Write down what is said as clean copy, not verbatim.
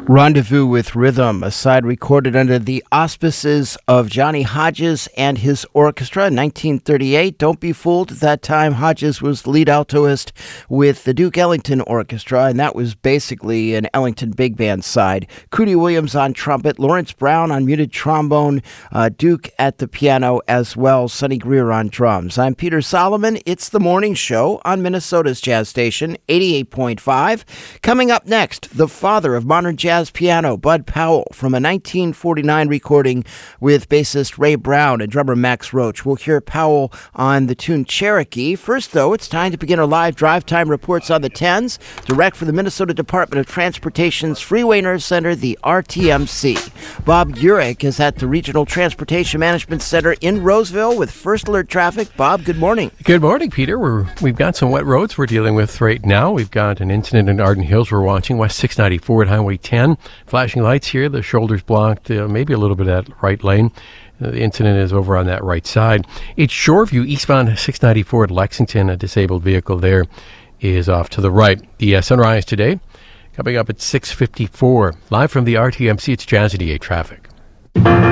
Rendezvous with Rhythm, a side recorded under the auspices of Johnny Hodges and his orchestra in 1938. Don't be fooled, at that time Hodges was the lead altoist with the Duke Ellington Orchestra, and that was basically an Ellington big band side. Cootie Williams on trumpet, Lawrence Brown on muted trombone, Duke at the piano as well, Sonny Greer on drums. I'm Peter Solomon. It's the morning show on Minnesota's Jazz Station, 88.5. Coming up next, the father of modern jazz piano, Bud Powell, from a 1949 recording with bassist Ray Brown and drummer Max Roach. We'll hear Powell on the tune Cherokee. First, though, it's time to begin our live drive time reports on the 10s, direct from the Minnesota Department of Transportation's Freeway Nerve Center, the RTMC. Bob Urich is at the Regional Transportation Management Center in Roseville with First Alert Traffic. Bob, good morning. Good morning, Peter. We've got some wet roads we're dealing with right now. We've got an incident in Arden Hills we're watching, West 694 at Highway 10. Flashing lights here. The shoulder's blocked, maybe a little bit at right lane. The incident is over on that right side. It's Shoreview, eastbound 694 at Lexington. A disabled vehicle there is off to the right. The sunrise today coming up at 6:54. Live from the RTMC, it's Jazz 88 traffic.